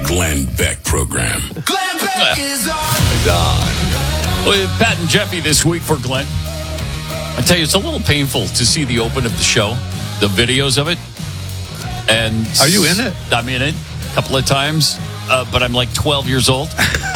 Glenn Beck Program. Glenn Beck is on. Well, Pat and Jeffy this week for Glenn. I tell you, it's a little painful to see the open of the show, the videos of it. And are you in it? I'm in it a couple of times, but I'm like 12 years old.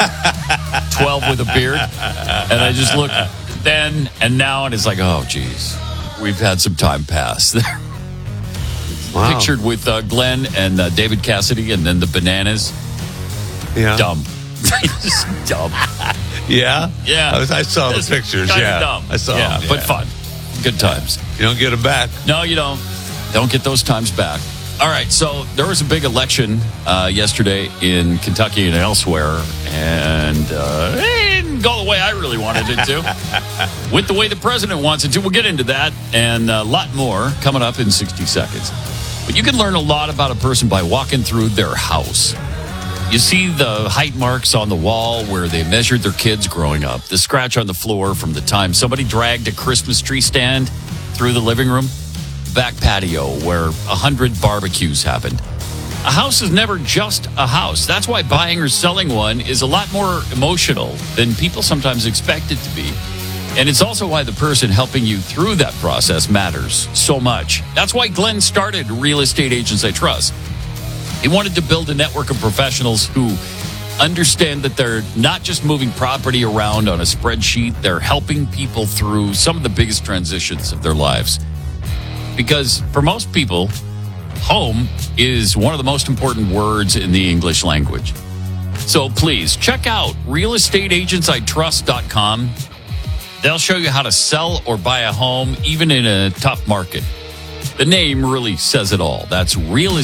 12 with a beard. And I just look then and now, and it's like, oh, geez, we've had some time pass there. Wow. Pictured with Glenn and David Cassidy and then the Bananas. Yeah. Dumb. Just dumb. Yeah? Yeah. I saw the pictures, yeah. Dumb. I saw them. them. But fun. Good times. You don't get them back. No, you don't. Don't get those times back. All right, so there was a big election yesterday in Kentucky and elsewhere, and it didn't go the way I really wanted it to. Went the way the president wants it to. We'll get into that and a lot more coming up in 60 seconds. But you can learn a lot about a person by walking through their house. You see the height marks on the wall where they measured their kids growing up, the scratch on the floor from the time somebody dragged a Christmas tree stand through the living room, back patio where 100 barbecues happened. A house is never just a house. That's why buying or selling one is a lot more emotional than people sometimes expect it to be. And it's also why the person helping you through that process matters so much. That's why Glenn started Real Estate Agents I Trust. He wanted to build a network of professionals who understand that they're not just moving property around on a spreadsheet. They're helping people through some of the biggest transitions of their lives. Because for most people, home is one of the most important words in the English language. So please check out realestateagentsitrust.com. They'll show you how to sell or buy a home, even in a tough market. The name really says it all. That's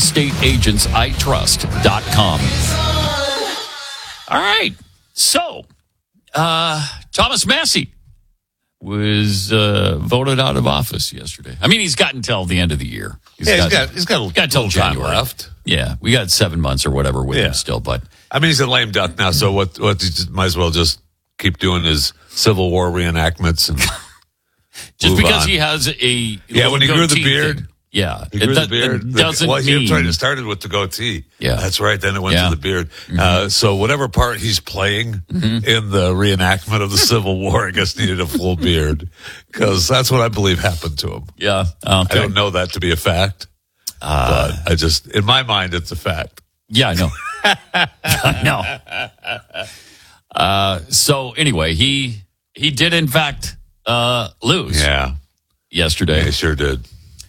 realestateagentsitrust.com. All right. So, Thomas Massey was voted out of office yesterday. I mean, he's got until the end of the year. He's got till January left. Yeah, we got 7 months or whatever with him still. But I mean, he's a lame duck now, so what he might as well just keep doing his Civil War reenactments and just because on. he has a when he grew the beard. Thing. Yeah, he grew the beard. It doesn't he started with the goatee. Yeah, that's right. Then it went to the beard. Mm-hmm. So whatever part he's playing in the reenactment of the Civil War, I guess needed a full beard because that's what I believe happened to him. Yeah, okay. I don't know that to be a fact, but I just in my mind it's a fact. Yeah, I know. I know. So anyway, he did in fact lose. Yeah, yesterday. Yeah, he sure did.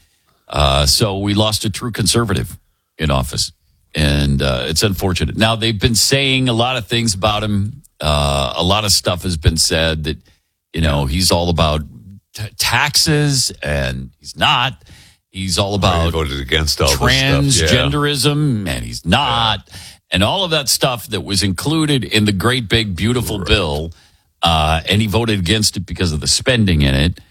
So we lost a true conservative in office, and it's unfortunate. Now, they've been saying a lot of things about him. A lot of stuff has been said that, he's all about taxes, and he's not. He's all about he voted against all transgenderism, and he's not. Yeah. And all of that stuff that was included in the great, big, beautiful bill, and he voted against it because of the spending in it.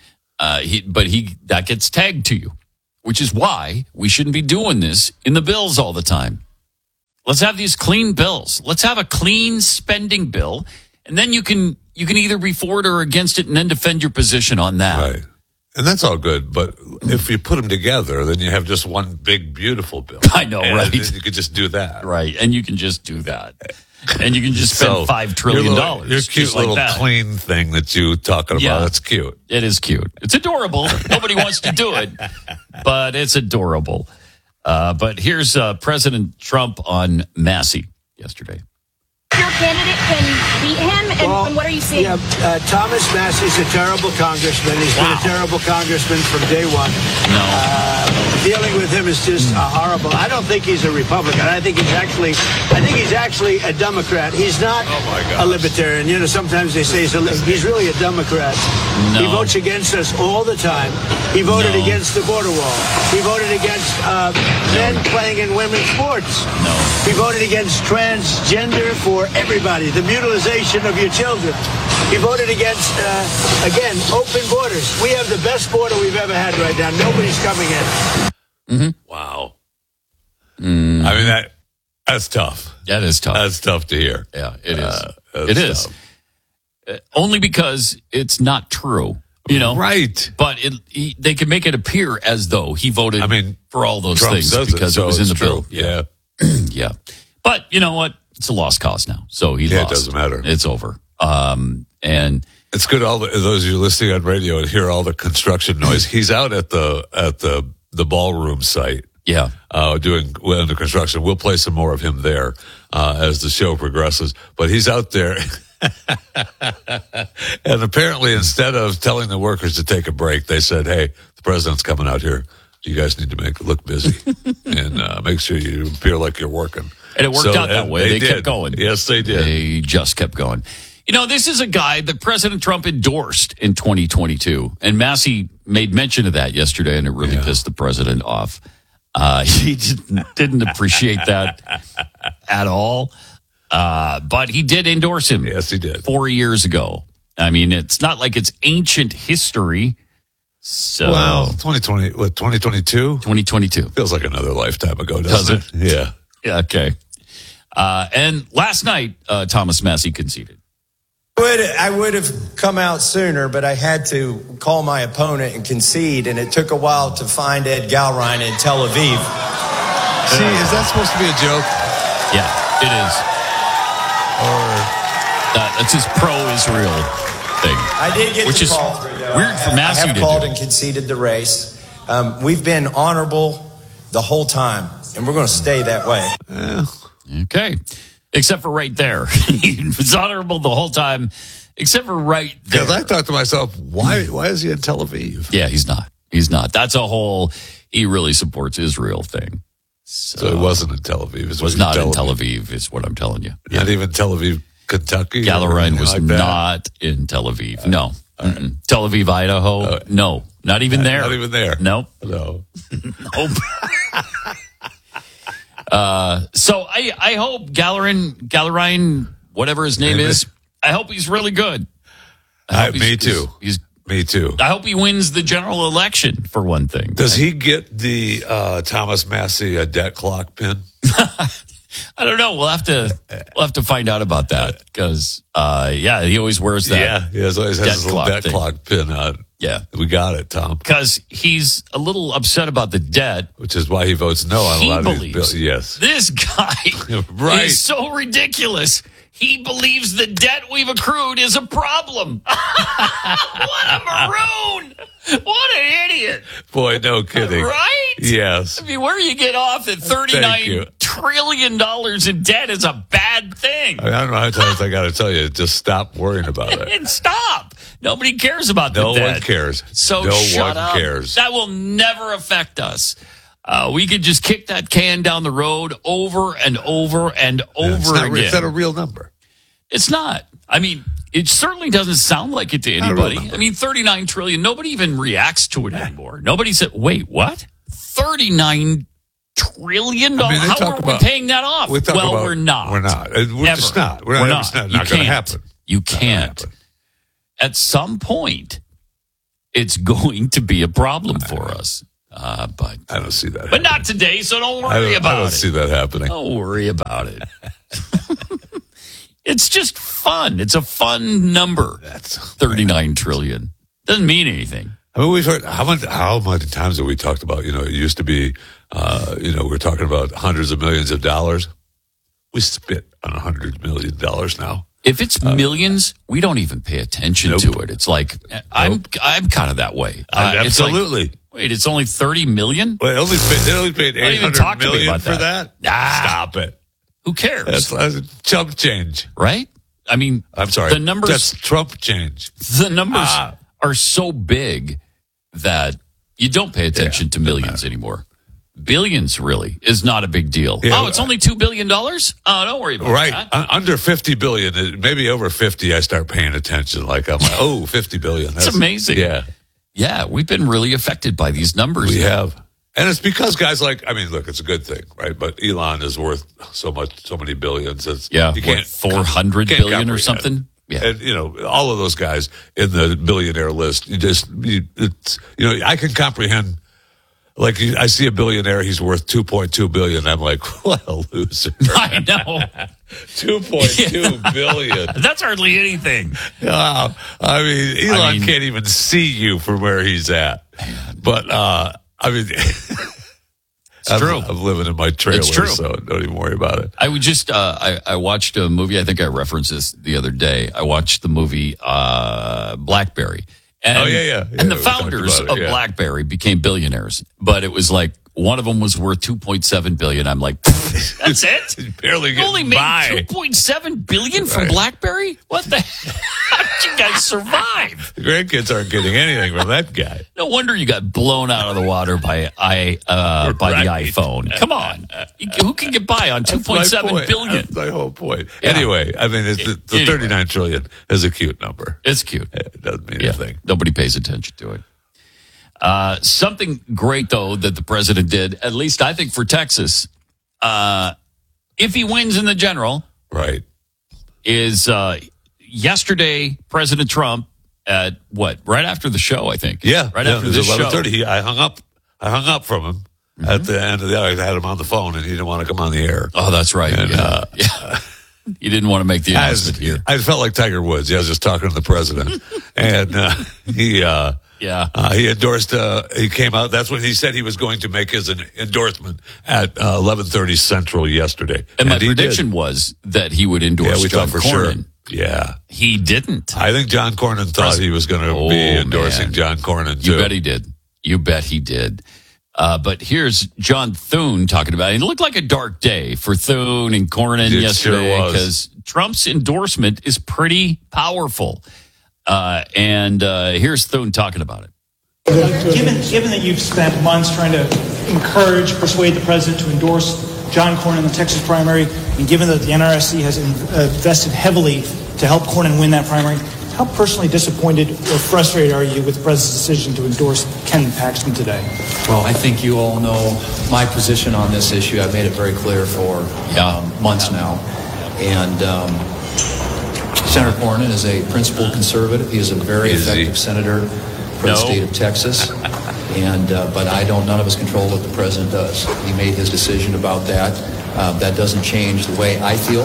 That gets tagged to you. Which is why we shouldn't be doing this in the bills all the time. Let's have these clean bills. Let's have a clean spending bill, and then you can either be for it or against it, and then defend your position on that. Right, and that's all good. But if you put them together, then you have just one big, beautiful bill. I know, right? Then you could just do that, right? And you can just do that, and you can just spend $5 trillion. Your cute little clean thing that you talking about. That's cute. It is cute. It's adorable. Nobody wants to do it, but it's adorable. But here's President Trump on Massey yesterday. Your candidate can beat him, and what are you saying? Yeah, Thomas Massey's a terrible congressman. He's been a terrible congressman from day one. No. Dealing with him is just horrible. I don't think he's a Republican. I think he's actually a Democrat. He's not a libertarian. Sometimes they say he's really a Democrat. No. He votes against us all the time. He voted against the border wall. He voted against men playing in women's sports. No. He voted against transgender for everybody, the mutilization of your children. He voted against, again, open borders. We have the best border we've ever had right now. Nobody's coming in. Mm-hmm. Wow. I mean, that's tough. That is tough. That's tough to hear. Yeah, it is. It is. Only because it's not true. Right. But they can make it appear as though he voted for all those Trump things because it was in the bill. Yeah. Yeah. But you know what? it's a lost cause now. So he Yeah, lost. it doesn't matter. It's over. And It's good. Those of you listening on radio and hear all the construction noise. He's out at the ballroom site. yeah, Doing under construction. We'll play some more of him there as the show progresses. But he's out there, and apparently, instead of telling the workers to take a break, they said, "Hey, the president's coming out here. You guys need to make it look busy and make sure you appear like you're working." and it worked out that way. They kept going. Yes, they did. They just kept going. You know, this is a guy that President Trump endorsed in 2022. And Massey made mention of that yesterday, and it really pissed the president off. He didn't appreciate that at all. But he did endorse him. Yes, he did. 4 years ago. I mean, it's not like it's ancient history. So, Well, 2020, what, 2022? 2022. Feels like another lifetime ago, doesn't Does it? Yeah. Yeah, okay. And last night, Thomas Massey conceded. I would have come out sooner, but I had to call my opponent and concede, and it took a while to find Ed Galrein in Tel Aviv. See, is that supposed to be a joke? Yeah, it is. That's his pro-Israel thing. I did get Which the is call through, though. weird for Massey I have to called do. and conceded the race. We've been honorable the whole time, and we're going to stay that way. Okay. Except for right there. He was honorable the whole time, except for right there. Because I thought to myself, why is he in Tel Aviv? Yeah, he's not. He's not. That's a whole, he really supports Israel thing. So it wasn't in Tel Aviv. It was not in Tel Aviv, is what I'm telling you. Not even Tel Aviv, Kentucky? Galrein was like that? not in Tel Aviv. No. Mm-mm. Tel Aviv, Idaho? No. Not even there. Not even there. Nope. No. Nope. So I hope Galrein, whatever his name is, I hope he's really good. Me too. Me too. I hope he wins the general election, for one thing. Does he get the Thomas Massey debt clock pin? I don't know. We'll have to find out about that because, he always wears that. Yeah, he always has his little debt thing. clock pin on. Yeah. We got it, Tom. Because he's a little upset about the debt. Which is why he votes no on a He lot of these believes bills. Yes. this guy Right. is so ridiculous. He believes the debt we've accrued is a problem. What a maroon! What an idiot! Boy, no kidding. Right? Yes. I mean, where you get off at $39 trillion in debt is a bad thing. I don't know how many times I got to tell you, just stop worrying about it. And stop. Nobody cares about the No debt. one cares. So no shut one up. cares. That will never affect us. We could just kick that can down the road over and over and over again. It's not a real number. It's not. I mean, it certainly doesn't sound like it to anybody. number. I mean, 39 trillion. Nobody even reacts to it anymore. Nobody said, "Wait, what? 39 trillion dollars? I mean, How are we paying that off?" Well, we're not. We're not. We're Ever. just not. We're not. It's not You going to can't. happen. You can't. At some point, it's going to be a problem for us. But I don't see that. But not today, so don't worry I about don't it. see that happening. Don't worry about it. It's just fun. It's a fun number. That's 39 trillion. Doesn't mean anything. I mean, we've heard how many times have we talked about? You know, it used to be, we're talking about hundreds of millions of dollars. We spit on $100 million now. If it's millions, we don't even pay attention to it. It's like I'm kind of that way. Absolutely. It's like, wait, it's only 30 million? Well, they only paid Don't even $800 talk to me million about for that. Ah. Stop it. Who cares? That's chump change. Right? I mean, I'm sorry. The numbers. That's Trump change. The numbers are so big that you don't pay attention to millions anymore. Billions really is not a big deal. Yeah, it's only $2 billion? Oh, don't worry about Right. that. Under 50 billion, maybe over 50, I start paying attention. Like, I'm like, 50 billion. That's amazing. Yeah. Yeah, we've been really affected by these numbers. We have. And it's because guys look, it's a good thing, right? But Elon is worth so many billions. You can't 400 billion or something. Yeah. And, all of those guys in the billionaire list, I can comprehend. Like, I see a billionaire, he's worth $2.2 billion. I'm like, what a loser. I know. $2.2 billion. That's hardly anything. Elon can't even see you from where he's at. But, true. I'm living in my trailer, It's true. so don't even worry about it. I would just, I watched a movie. I think I referenced this the other day. I watched the movie BlackBerry. And, Oh, yeah. And the we talked founders about it, of yeah. BlackBerry became billionaires. But it was like, one of them was worth $2.7 billion. I'm like, that's it? Barely You getting only made by. $2.7 billion from Right. BlackBerry? What the How did you guys survive? The grandkids aren't getting anything from that guy. No wonder you got blown out of the water by the Right. iPhone. Come on. Who can get by on That's my $2.7 point. billion? That's my whole point. Yeah. Anyway, I mean, the Anyway. 39 trillion is a cute number. It's cute. It doesn't mean Yeah, anything. nobody pays attention to it. Something great, though, that the president did, at least I think for Texas, if he wins in the general, Right. is yesterday, President Trump at right after the show, I think. Yeah. Right yeah, after it was this show. 11:30. I hung up from him at the end of the hour. I had him on the phone, and he didn't want to come on the air. Oh, that's right. And, yeah. He didn't want to make the announcement here. I felt like Tiger Woods. Yeah, I was just talking to the president, and he endorsed. He came out. That's when he said he was going to make his endorsement at 11:30 Central yesterday. And my he prediction did. was that he would endorse Yeah, we John thought for Cornyn. sure. Yeah, He didn't. I think John Cornyn thought he was going to be endorsing man. John Cornyn too. You bet he did. You bet he did. But here's John Thune talking about it. It looked like a dark day for Thune and Cornyn It yesterday sure was. because Trump's endorsement is pretty powerful. And here's Thune talking about it. Given that you've spent months trying to persuade the president to endorse John Cornyn in the Texas primary, and given that the NRSC has invested heavily to help Cornyn win that primary, how personally disappointed or frustrated are you with the president's decision to endorse Ken Paxton today? Well, I think you all know my position on this issue. I've made it very clear for months now. And Senator Cornyn is a principled conservative. He is a very effective senator for the state of Texas. And but none of us control what the president does. He made his decision about that. That doesn't change the way I feel.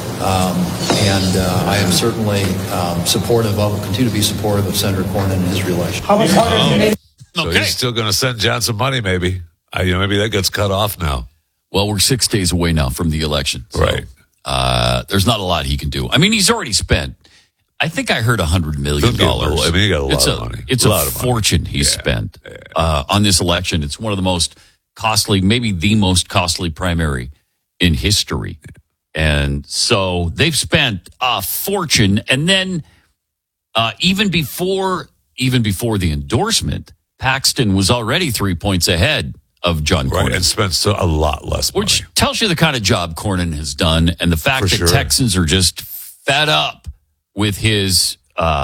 And I am certainly supportive of, will continue to be supportive of Senator Cornyn and his reelection. How much harder is it? So Okay. he's still going to send John some money, maybe. Maybe that gets cut off now. Well, we're 6 days away now from the election. So, Right. There's not a lot he can do. I mean, he's already spent, I think I heard $100 million. He got a lot of money. It's a fortune he spent on this election. It's one of the most costly, maybe the most costly primary in history. And so they've spent a fortune. And then even before the endorsement, Paxton was already 3 points ahead of John Cornyn. Right, and spent a lot less money. Which tells you the kind of job Cornyn has done and the fact For that sure. Texans are just fed up with his